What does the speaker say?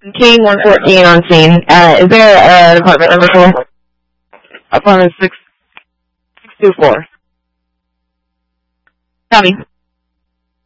King 114 on scene. Is there an apartment number for? Apartment 624. Tommy.